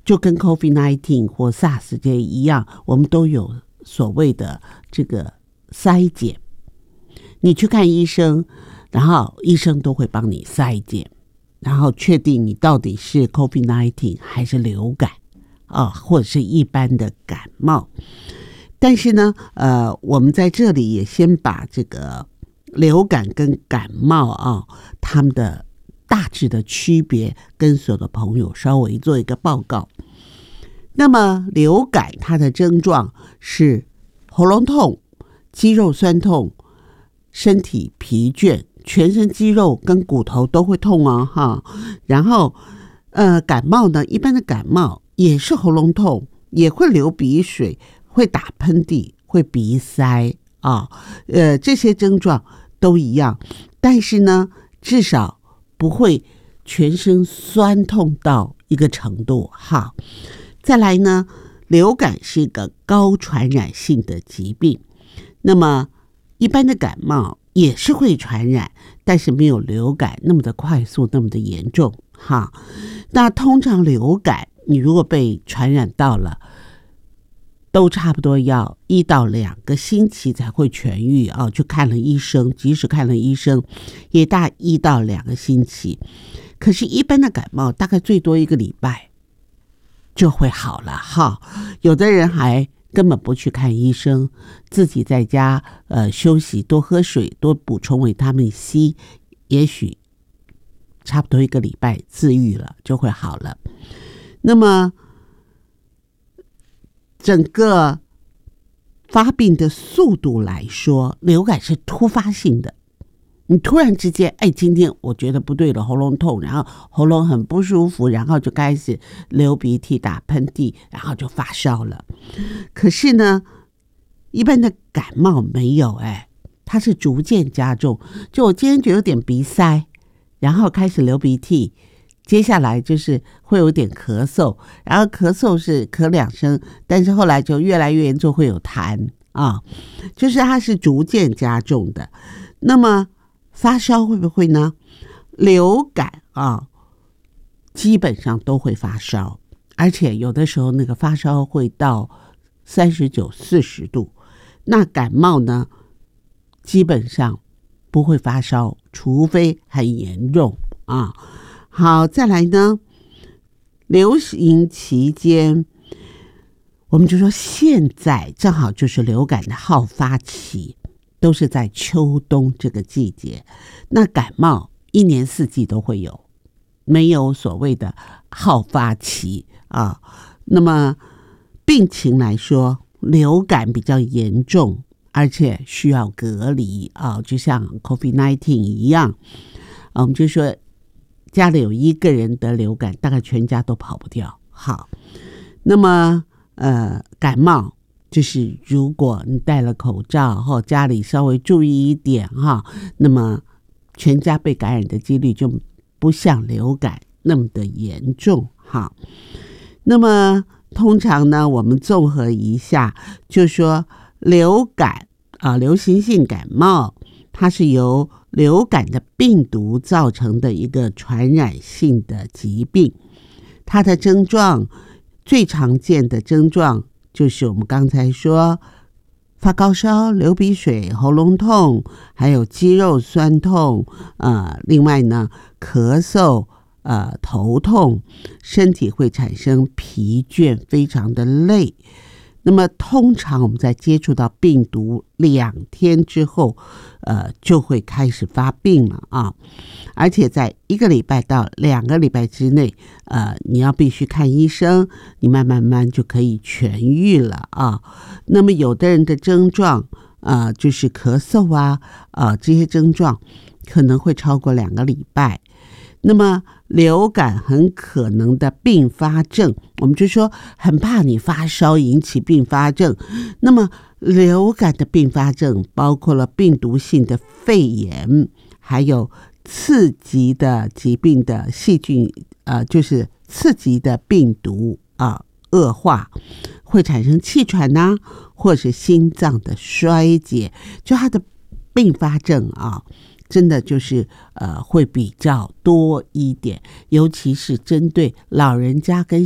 就跟 COVID-19 或 SARS 这一样，我们都有所谓的这个筛检。你去看医生，然后医生都会帮你筛检，然后确定你到底是 COVID-19 还是流感或者是一般的感冒。但是呢我们在这里也先把这个流感跟感冒他们的大致的区别跟所有的朋友稍微做一个报告。那么流感它的症状是喉咙痛、肌肉酸痛、身体疲倦，全身肌肉跟骨头都会痛然后感冒呢，一般的感冒也是喉咙痛，也会流鼻水，会打喷嚏，会鼻塞这些症状都一样，但是呢至少不会全身酸痛到一个程度再来呢，流感是一个高传染性的疾病，那么一般的感冒也是会传染，但是没有流感那么的快速，那么的严重那通常流感你如果被传染到了，都差不多要1到2个星期才会痊愈去看了医生，即使看了医生也大1到2个星期。可是一般的感冒大概最多1个礼拜就会好了有的人还根本不去看医生，自己在家休息，多喝水，多补充维他命 C， 也许差不多1个礼拜自愈了，就会好了。那么整个发病的速度来说，流感是突发性的，你突然之间今天我觉得不对了，喉咙痛，然后喉咙很不舒服，然后就开始流鼻涕打喷嚏，然后就发烧了。可是呢一般的感冒没有它是逐渐加重，就我今天觉得有点鼻塞，然后开始流鼻涕，接下来就是会有点咳嗽，然后咳嗽是咳2声，但是后来就越来越严重，会有痰就是它是逐渐加重的。那么发烧会不会呢？流感基本上都会发烧，而且有的时候那个发烧会到39、40度。那感冒呢基本上不会发烧，除非很严重好，再来呢，流行期间我们就说现在正好就是流感的好发期，都是在秋冬这个季节。那感冒1年4季都会有，没有所谓的好发期那么病情来说，流感比较严重，而且需要隔离就像 COVID-19 一样我们就说家里有1个人得流感，大概全家都跑不掉。好，那么感冒就是如果你戴了口罩家里稍微注意一点那么全家被感染的几率就不像流感那么的严重那么通常呢我们综合一下，就说流感流行性感冒它是由流感的病毒造成的一个传染性的疾病。它的症状最常见的症状就是我们刚才说发高烧、流鼻水、喉咙痛，还有肌肉酸痛另外呢咳嗽头痛，身体会产生疲倦，非常的累。那么通常我们在接触到病毒2天之后就会开始发病了而且在1个礼拜到2个礼拜之内你要必须看医生，你慢慢就可以痊愈了那么有的人的症状就是咳嗽这些症状可能会超过2个礼拜。那么流感很可能的并发症，我们就说很怕你发烧引起并发症。那么流感的并发症包括了病毒性的肺炎，还有次级的疾病的细菌就是次级的病毒恶化，会产生气喘或是心脏的衰竭，就它的并发症真的就是会比较多一点，尤其是针对老人家跟